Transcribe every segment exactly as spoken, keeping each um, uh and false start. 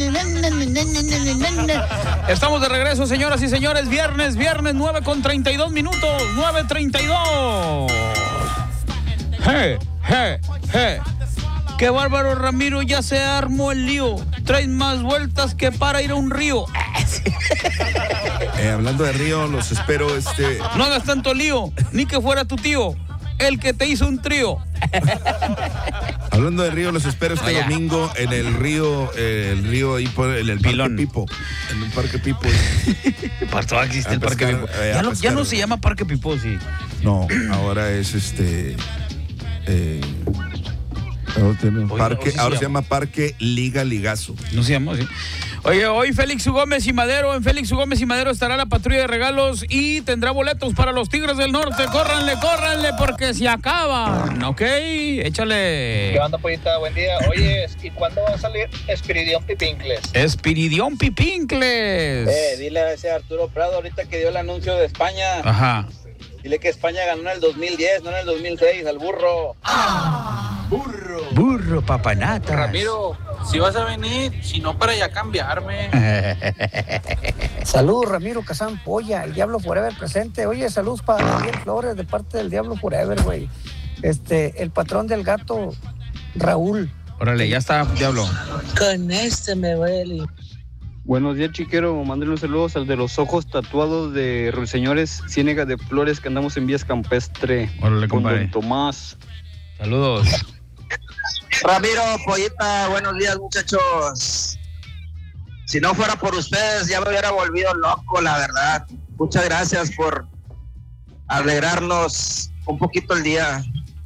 Estamos de regreso, señoras y señores. Viernes, viernes, nueve con treinta y dos minutos. nueve treinta y dos. Je, je, je. Qué bárbaro, Ramiro, ya se armó el lío. Traes más vueltas que para ir a un río. Eh, hablando de río, los espero este... No hagas tanto lío, ni que fuera tu tío, el que te hizo un trío. Hablando de río, los espero este Vaya. domingo en el río, eh, el río ahí por en el Pilón. Parque Pipo. En el Parque Pipo. Para todo existe el A Parque pescar, Pipo. eh, a Ya, no, ya pescar. no se llama Parque Pipo, sí. No, ahora es este... Eh, ahora tiene un Oye, parque, ¿o sí se ahora se llama? llama Parque Liga Ligazo. No se llama así. Oye, hoy Félix Gómez y Madero, en Félix Gómez y Madero estará la patrulla de regalos y tendrá boletos para los Tigres del Norte. Córranle, córranle, porque se acaban. ¿Ok? Échale. ¿Qué onda, pollita? Buen día. Oye, ¿y cuándo va a salir Espiridión Pipincles? Espiridión Pipincles. Eh, dile a ese Arturo Prado ahorita que dio el anuncio de España. Ajá. Dile que España ganó en el dos mil diez, no en el dos mil seis, al burro. Burro. Burro, papanatas. Ramiro, si vas a venir, si no para ya cambiarme. Saludos, Ramiro Kazán Polla, el Diablo Forever presente. Oye, saludos para Javier Flores de parte del Diablo Forever, güey. Este, el patrón del gato, Raúl. Órale, ya está, Diablo. Con este me duele. Buenos días, chiquero. Mándale un saludo al de los ojos tatuados de Ruiseñores Ciénega de Flores, que andamos en Vías Campestre. Órale, con compadre. don Tomás. Saludos. Ramiro, pollita, buenos días, muchachos. Si no fuera por ustedes, ya me hubiera volvido loco, la verdad. Muchas gracias por alegrarnos un poquito el día.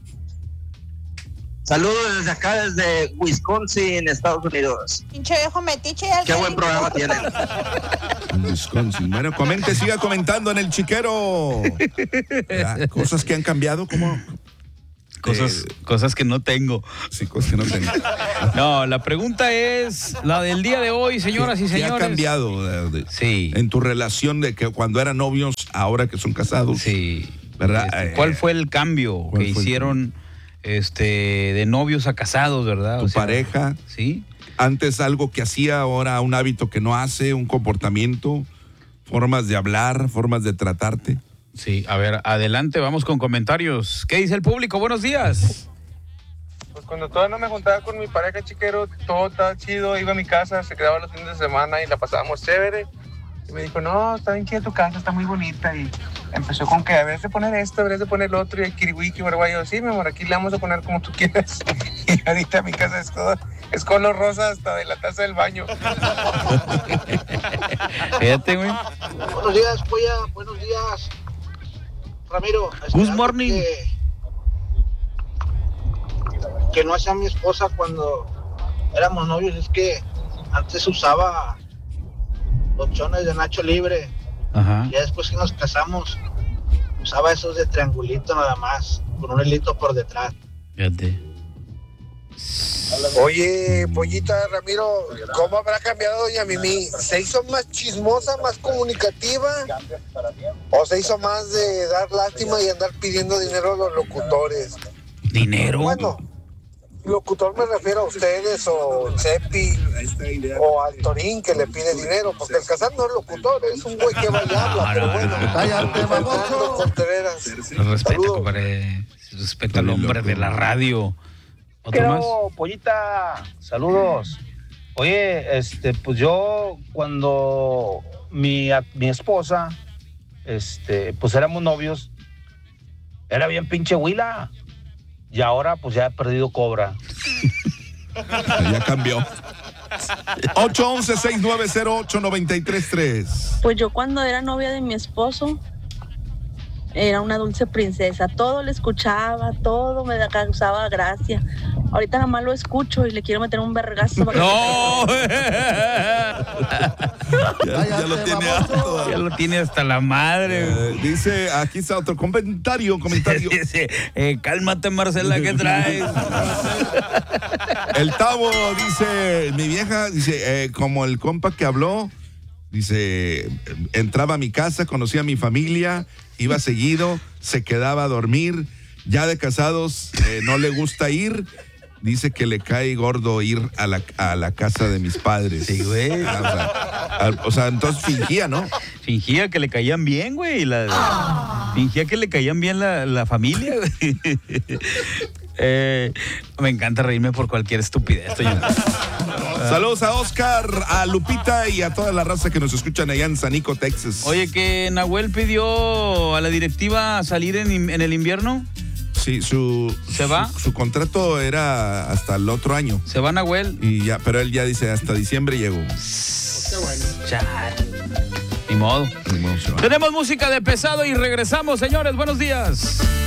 Saludos desde acá, desde Wisconsin, Estados Unidos. Pinche viejo metiche. Qué buen programa tienen. Wisconsin. Bueno, comente, siga comentando en el chiquero. Ya, cosas que han cambiado, como Cosas, eh, cosas que no tengo. Sí, cosas que no tengo. No, la pregunta es la del día de hoy, señoras y ¿Qué señores. ha cambiado de- de- Sí. en tu relación de que cuando eran novios, ahora que son casados? Sí. ¿Verdad? Este, Eh, ¿Cuál fue el cambio ¿cuál que fue el hicieron este, de novios a casados, verdad? Tu O sea, pareja, Sí. antes algo que hacía, ahora un hábito que no hace, un comportamiento, formas de hablar, formas de tratarte. Sí, a ver, adelante, vamos con comentarios. ¿Qué dice el público? Buenos días. Pues cuando todavía no me juntaba con mi pareja, chiquero, todo estaba chido, iba a mi casa, se quedaba los fines de semana y la pasábamos chévere. Y me dijo, no, está bien chida tu casa, está muy bonita. Y empezó con que deberías de poner esto, deberías de poner lo otro, y el kiriwiki, yo, sí, mi amor, aquí le vamos a poner como tú quieras. Y ahorita mi casa es, todo, es color rosa hasta de la taza del baño. Fíjate, güey. Buenos días, Polla, buenos días. Ramiro, Good morning. Que, que no hacía mi esposa cuando éramos novios, es que antes usaba los chones de Nacho Libre. Ajá. Ya después que nos casamos, usaba esos de triangulito nada más, con un hilito por detrás. Fíjate. Oye, pollita, Ramiro, ¿cómo habrá cambiado doña Mimi? ¿Se hizo más chismosa, más comunicativa? ¿O se hizo más de dar lástima y andar pidiendo dinero a los locutores? ¿Dinero? Bueno, locutor me refiero a ustedes, o Cepi, o al Torín que le pide dinero, porque el Casán no es locutor, es un güey que va y habla, pero bueno. Cállate, Fernando Contreras. Respeta, Saludos. compadre. Respeta al hombre de la radio. ¿Otro más? Quiero, pollita, saludos. Oye, este, pues yo cuando mi, a- mi esposa, este, pues éramos novios, era bien pinche huila. Y ahora pues ya he perdido cobra. Ya cambió. ocho once, seis nueve cero ocho, nueve tres tres. Pues yo cuando era novia de mi esposo, era una dulce princesa. Todo le escuchaba, todo me causaba gracia. Ahorita nada más lo escucho y le quiero meter un vergazo. para que- ¡No! Ya, ya lo tiene harto. Ya lo tiene hasta la madre. Eh, dice, aquí está otro comentario, comentario. Dice, eh, cálmate, Marcela, ¿qué traes? El Tavo dice, mi vieja, dice, eh, como el compa que habló, dice, entraba a mi casa, conocía a mi familia, iba seguido, se quedaba a dormir, ya de casados eh, no le gusta ir dice que le cae gordo ir a la, a la casa de mis padres. Sí, güey. O sea, a- o sea, entonces fingía, ¿no? Fingía que le caían bien, güey. La, Fingía que le caían bien la, la familia, güey. Eh, me encanta reírme por cualquier estupidez, señor. Saludos a Oscar, a Lupita y a toda la raza que nos escuchan allá en San Nico, Texas. Oye, que Nahuel pidió a la directiva salir en, en el invierno. Sí, su... ¿Se va? Su, su contrato era hasta el otro año. Se va Nahuel. Y ya, pero él ya dice hasta diciembre llegó. Chale. Ni modo. Ni modo, se va. Tenemos música de pesado y regresamos, señores. Buenos días.